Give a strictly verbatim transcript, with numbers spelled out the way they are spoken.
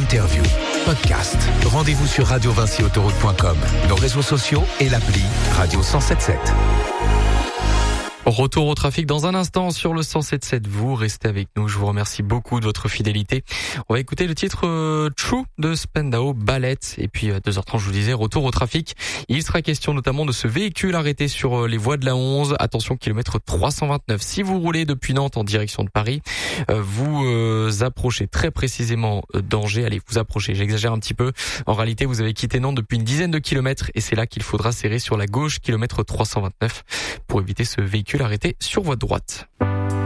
interviews, podcasts. Rendez-vous sur radio vinci autoroute point com, nos réseaux sociaux et l'appli Radio cent sept sept. Retour au trafic dans un instant sur le cent sept sept. Vous restez avec nous. Je vous remercie beaucoup de votre fidélité. On va écouter le titre euh, True de Spandau Ballet. Et puis à deux heures trente, je vous disais, retour au trafic. Il sera question notamment de ce véhicule arrêté sur les voies de la onze. Attention, kilomètre trois cent vingt-neuf. Si vous roulez depuis Nantes en direction de Paris, euh, vous euh, approchez très précisément euh, d'Angers. Allez, vous approchez. J'exagère un petit peu. En réalité, vous avez quitté Nantes depuis une dizaine de kilomètres et c'est là qu'il faudra serrer sur la gauche, kilomètre trois cent vingt-neuf, pour éviter ce véhicule arrêté sur voie droite.